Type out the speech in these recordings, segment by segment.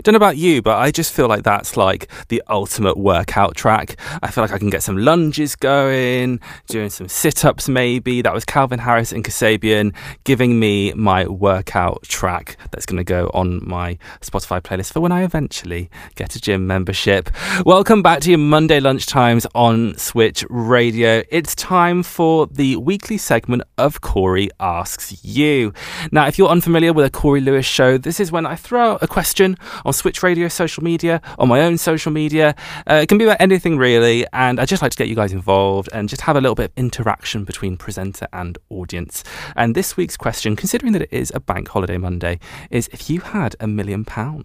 Don't know about you, but I just feel like that's like the ultimate workout track. I feel like I can get some lunges going, doing some sit-ups maybe. That was Calvin Harris and Kasabian giving me my workout track that's going to go on my Spotify playlist for when I eventually get a gym membership. Welcome back to your Monday lunchtimes on Switch Radio. It's time for the weekly segment of Corey Asks You. Now, if you're unfamiliar with a Corey Lewis show, this is when I throw out a question on Switch Radio social media, on my own social media. It can be about anything really, and I just like to get you guys involved and just have a little bit of interaction between presenter and audience. And this week's question, considering that it is a bank holiday Monday, is if you had £1 million,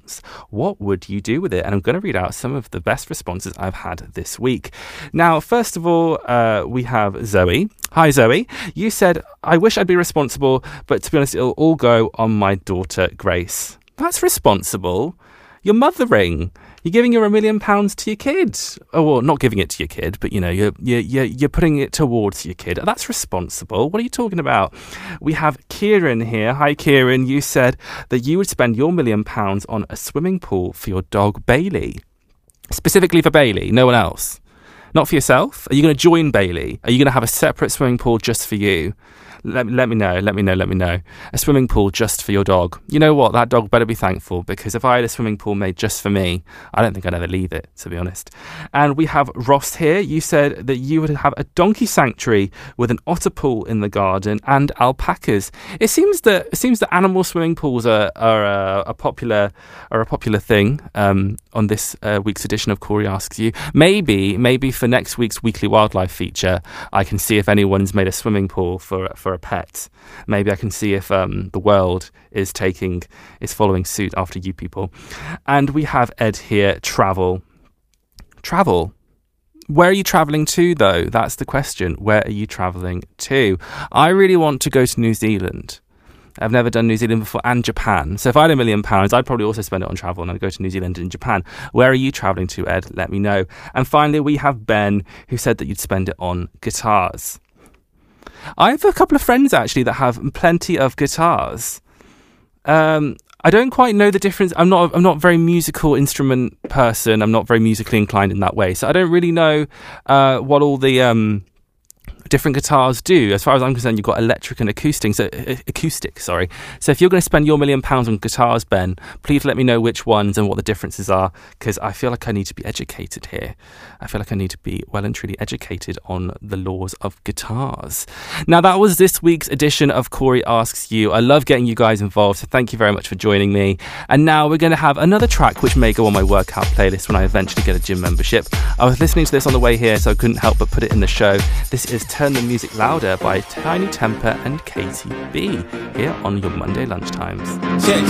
what would you do with it? And I'm going to read out some of the best responses I've had this week. Now, first of all, we have Zoe. Hi, Zoe. You said, I wish I'd be responsible, but to be honest, it'll all go on my daughter, Grace. That's responsible. You're mothering. You're giving your £1 million to your kid. Oh, well, not giving it to your kid, but, you know, you're putting it towards your kid. That's responsible. What are you talking about? We have Kieran here. Hi, Kieran. You said that you would spend your £1 million on a swimming pool for your dog, Bailey. Specifically for Bailey, no one else. Not for yourself? Are you going to join Bailey? Are you going to have a separate swimming pool just for you? Let me know. A swimming pool just for your dog. You know what? That dog better be thankful, because if I had a swimming pool made just for me, I don't think I'd ever leave it, to be honest. And we have Ross here. You said that you would have a donkey sanctuary with an otter pool in the garden and alpacas. It seems that animal swimming pools are a popular thing on this week's edition of Corey Asks You. Maybe for next week's weekly wildlife feature, I can see if anyone's made a swimming pool for a pet. Maybe I can see if the world is following suit after you people. And we have Ed here. Travel. Where are you travelling to, though? That's the question. Where are you travelling to? I really want to go to New Zealand. I've never done New Zealand before, and Japan. So if I had £1 million, I'd probably also spend it on travel, and I'd go to New Zealand and Japan. Where are you travelling to, Ed? Let me know. And finally, we have Ben, who said that you'd spend it on guitars. I have a couple of friends, actually, that have plenty of guitars. I don't quite know the difference. I'm not a very musical instrument person. I'm not very musically inclined in that way. So I don't really know what all the different guitars do. As far as I'm concerned, you've got electric and acoustic. So if you're going to spend your £1 million on guitars, Ben, please let me know which ones and what the differences are, because I feel like I need to be educated here. I feel like I need to be well and truly educated on the laws of guitars. Now, that was this week's edition of Corey Asks You. I love getting you guys involved, so thank you very much for joining me. And now we're going to have another track which may go on my workout playlist when I eventually get a gym membership. I was listening to this on the way here, so I couldn't help but put it in the show. This is Turn the Music Louder by Tiny Temper and Katie B here on your Monday lunchtimes. Check.